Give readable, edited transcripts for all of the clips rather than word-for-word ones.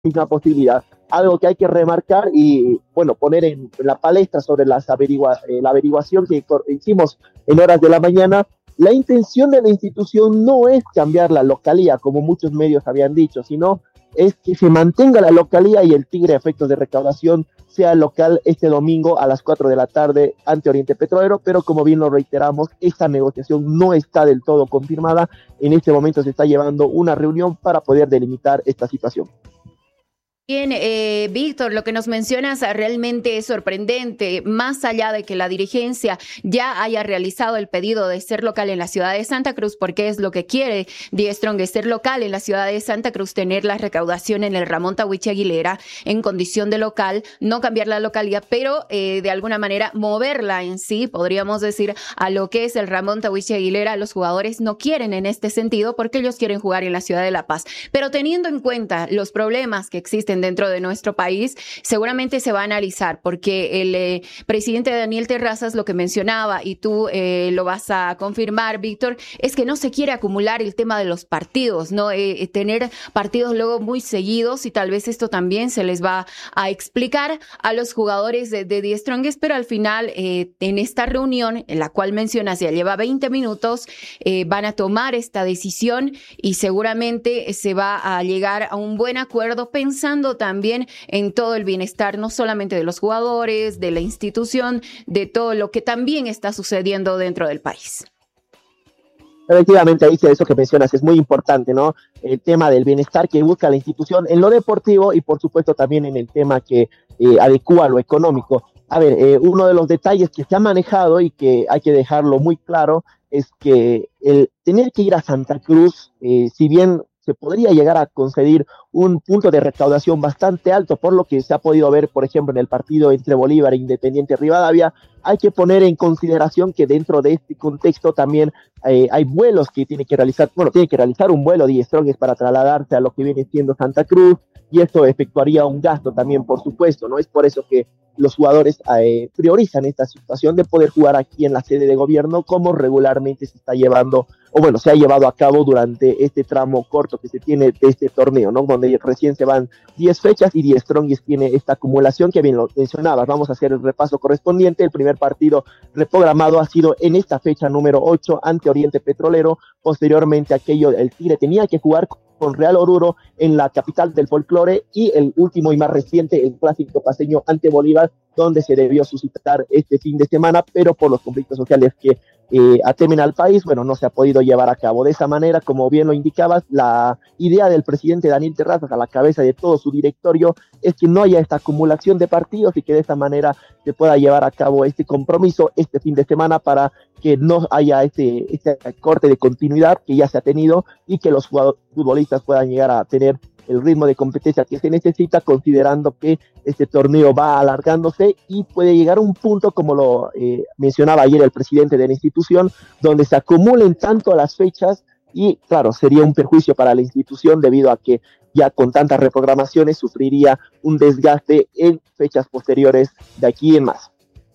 misma posibilidad. Algo que hay que remarcar y, bueno, poner en la palestra sobre la averiguación que hicimos en horas de la mañana. La intención de la institución no es cambiar la localía, como muchos medios habían dicho, sino es que se mantenga la localía y el Tigre a efectos de recaudación sea local este domingo a las 4 de la tarde ante Oriente Petrolero, pero como bien lo reiteramos, esta negociación no está del todo confirmada. En este momento se está llevando una reunión para poder delimitar esta situación. Bien, Víctor, lo que nos mencionas realmente es sorprendente, más allá de que la dirigencia ya haya realizado el pedido de ser local en la ciudad de Santa Cruz, porque es lo que quiere Die Strong, ser local en la ciudad de Santa Cruz, tener la recaudación en el Ramón Tahuichi Aguilera en condición de local, no cambiar la localidad, pero de alguna manera moverla en sí, podríamos decir, a lo que es el Ramón Tahuichi Aguilera. Los jugadores no quieren en este sentido porque ellos quieren jugar en la ciudad de La Paz, pero teniendo en cuenta los problemas que existen dentro de nuestro país, seguramente se va a analizar, porque el presidente Daniel Terrazas lo que mencionaba, y tú lo vas a confirmar, Víctor, es que no se quiere acumular el tema de los partidos, ¿no? Tener partidos luego muy seguidos, y tal vez esto también se les va a explicar a los jugadores de Die Strongest, pero al final en esta reunión, en la cual mencionas ya lleva 20 minutos, van a tomar esta decisión y seguramente se va a llegar a un buen acuerdo, pensando también en todo el bienestar, no solamente de los jugadores, de la institución, de todo lo que también está sucediendo dentro del país. Efectivamente, ahí eso que mencionas es muy importante, ¿no? El tema del bienestar que busca la institución en lo deportivo y por supuesto también en el tema que adecua lo económico. A ver, uno de los detalles que se ha manejado y que hay que dejarlo muy claro es que el tener que ir a Santa Cruz, si bien se podría llegar a conceder un punto de recaudación bastante alto, por lo que se ha podido ver, por ejemplo, en el partido entre Bolívar e Independiente Rivadavia, hay que poner en consideración que dentro de este contexto también hay vuelos que tiene que realizar, bueno, tiene que realizar un vuelo de Strongest para trasladarse a lo que viene siendo Santa Cruz, y esto efectuaría un gasto también, por supuesto, ¿no? Es por eso que los jugadores priorizan esta situación de poder jugar aquí en la sede de gobierno, como regularmente se está llevando, o bueno, se ha llevado a cabo durante este tramo corto que se tiene de este torneo, ¿no? Donde recién se van 10 fechas y Die Strongest tiene esta acumulación que bien lo mencionabas. Vamos a hacer el repaso correspondiente. El primer partido reprogramado ha sido en esta fecha número 8 ante Oriente Petrolero. Posteriormente, el Tigre tenía que jugar con Real Oruro en la capital del folclore, y el último y más reciente, el clásico paseño ante Bolívar, donde se debió suscitar este fin de semana, pero por los conflictos sociales que atemen al país, bueno, no se ha podido llevar a cabo. De esa manera, como bien lo indicabas, la idea del presidente Daniel Terrazas a la cabeza de todo su directorio es que no haya esta acumulación de partidos y que de esta manera se pueda llevar a cabo este compromiso este fin de semana, para que no haya este corte de continuidad que ya se ha tenido, y que los futbolistas puedan llegar a tener el ritmo de competencia que se necesita, considerando que este torneo va alargándose y puede llegar a un punto, como lo mencionaba ayer el presidente de la institución, donde se acumulen tanto las fechas, y claro, sería un perjuicio para la institución, debido a que ya con tantas reprogramaciones sufriría un desgaste en fechas posteriores de aquí en más.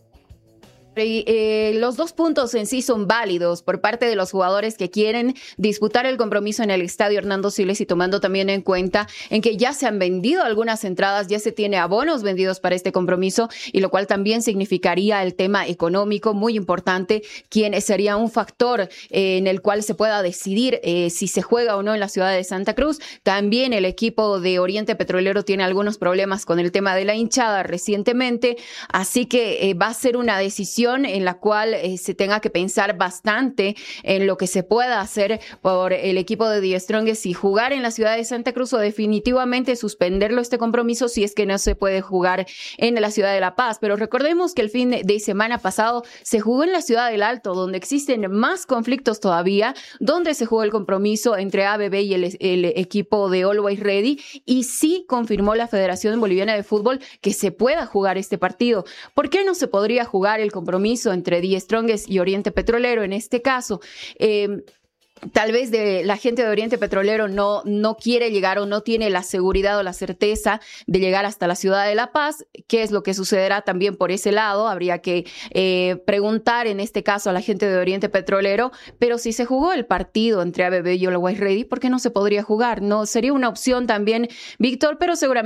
Los dos puntos en sí son válidos por parte de los jugadores que quieren disputar el compromiso en el estadio Hernando Siles, y tomando también en cuenta en que ya se han vendido algunas entradas, ya se tiene abonos vendidos para este compromiso, y lo cual también significaría el tema económico muy importante, quien sería un factor en el cual se pueda decidir si se juega o no en la ciudad de Santa Cruz. También el equipo de Oriente Petrolero tiene algunos problemas con el tema de la hinchada recientemente, así que va a ser una decisión en la cual se tenga que pensar bastante en lo que se pueda hacer por el equipo de Die Strongest, si jugar en la ciudad de Santa Cruz o definitivamente suspenderlo este compromiso si es que no se puede jugar en la ciudad de La Paz. Pero recordemos que el fin de semana pasado se jugó en la ciudad del Alto, donde existen más conflictos todavía, donde se jugó el compromiso entre ABB y el equipo de Always Ready, y sí confirmó la Federación Boliviana de Fútbol que se pueda jugar este partido. ¿Por qué no se podría jugar el compromiso entre Die Strongest y Oriente Petrolero en este caso? tal vez la gente de Oriente Petrolero no quiere llegar o no tiene la seguridad o la certeza de llegar hasta la ciudad de La Paz. ¿Qué es lo que sucederá también por ese lado? Habría que preguntar en este caso a la gente de Oriente Petrolero, pero si se jugó el partido entre ABB y Always Ready, ¿por qué no se podría jugar? No sería una opción también, Víctor, pero seguramente